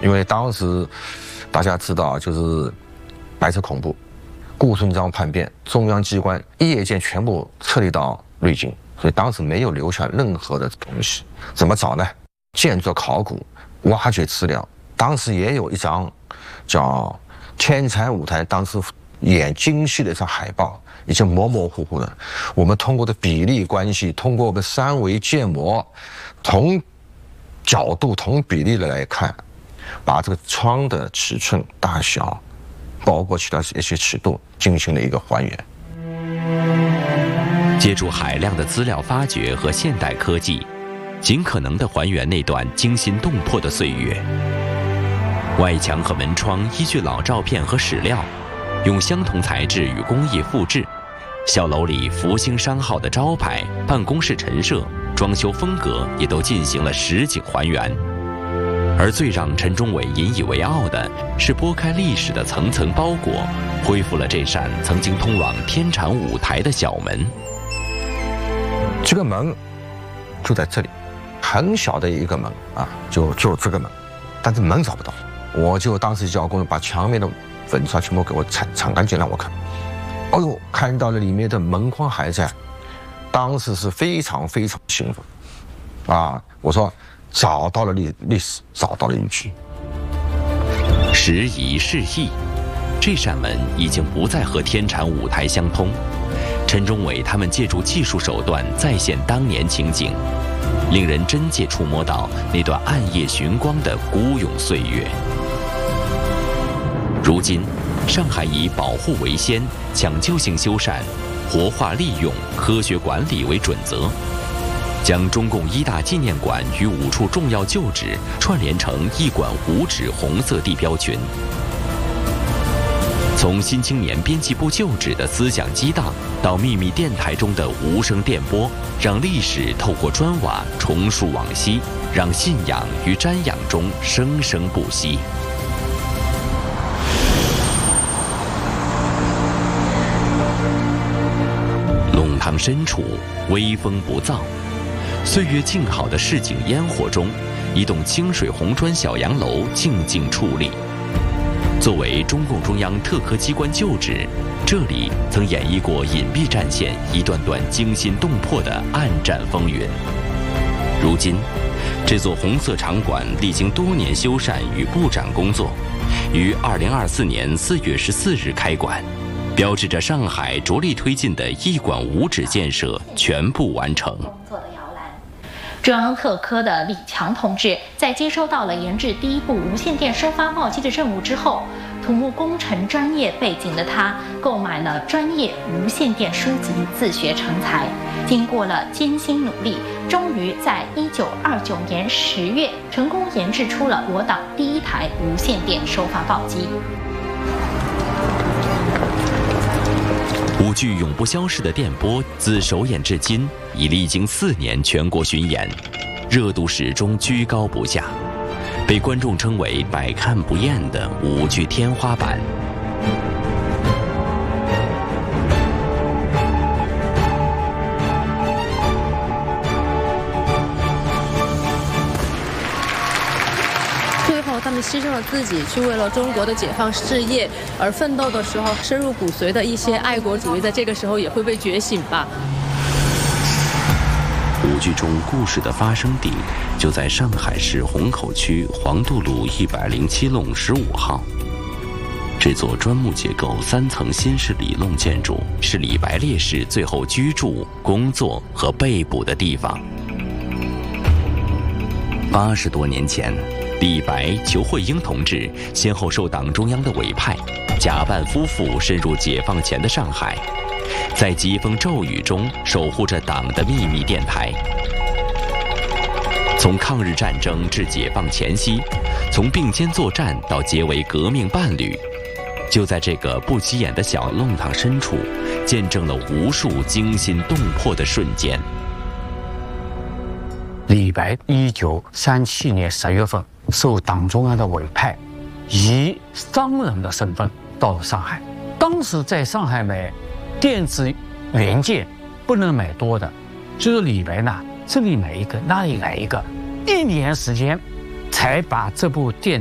因为当时大家知道，就是白色恐怖、顾顺章叛变，中央机关夜间全部撤离到瑞金，所以当时没有留下任何的东西。怎么找呢？建筑考古、挖掘资料。当时也有一张叫《天才舞台》，当时演京戏的一张海报，已经模模糊糊的。我们通过的比例关系，通过我们三维建模，同角度、同比例的来看，把这个窗的尺寸、大小，包括其他一些尺度，进行了一个还原。 借助海量的资料发掘和现代科技，尽可能地还原那段惊心动魄的岁月。外墙和门窗依据老照片和史料，用相同材质与工艺复制。小楼里福星商号的招牌、办公室陈设、装修风格也都进行了实景还原。而最让陈忠伟引以为傲的是拨开历史的层层包裹，恢复了这扇曾经通往天蟾舞台的小门。 这个门就在这里，很小的一个门啊，就这个门，但是门找不到。我就当时叫工人把墙面的粉刷全部给我铲干净让我看。哦呦，看到了里面的门框还在，当时是非常非常兴奋啊！我说找到了历史，找到了依据。 时移世易，这扇门已经不再和天蟾舞台相通。陈忠伟他们借助技术手段再现当年情景，令人真切触摸到那段暗夜寻光的孤勇岁月。如今，上海以保护为先、抢救性修缮、活化利用、科学管理为准则，将中共一大纪念馆与5处重要旧址串联成一馆5址红色地标群。从《新青年》编辑部旧址的思想激荡，到秘密电台中的无声电波，让历史透过砖瓦重述往昔，让信仰于瞻仰中生生不息。弄堂深处，微风不燥，岁月静好的市井烟火中，一栋清水红砖小洋楼静静矗立。作为中共中央特科机关旧址，这里曾演绎过隐蔽战线一段段惊心动魄的暗战风云。如今，这座红色场馆历经多年修缮与布展工作，于2024年4月14日开馆，标志着上海着力推进的一馆5址建设全部完成。 中央特科的李强同志在接收到了研制第1部无线电收发报机的任务之后，土木工程专业背景的他购买了专业无线电书籍，自学成才。经过了艰辛努力，终于在1929年10月成功研制出了我党第1台无线电收发报机。 5具永不消逝的电波，自首演至今已历经4年全国巡演，热度始终居高不下，被观众称为百看不厌的5具天花板。 他们牺牲了自己，去为了中国的解放事业而奋斗的时候，深入骨髓的一些爱国主义，在这个时候也会被觉醒吧。 5剧中故事的发生地就在上海市虹口区黄渡路107弄15号。这座砖木结构3层新式里弄建筑是李白烈士最后居住、工作和被捕的地方。80多年前，李白、裘惠英同志先后受党中央的委派，假扮夫妇深入解放前的上海，在疾风骤雨中守护着党的秘密电台。从抗日战争至解放前夕，从并肩作战到结为革命伴侣，就在这个不起眼的小弄堂深处，见证了无数惊心动魄的瞬间。 李白1937年10月份受党中央的委派，以商人的身份到了上海。当时在上海买电子元件不能买多的，就是李白呢，这里买一个，那里买一个，1年时间才把这部电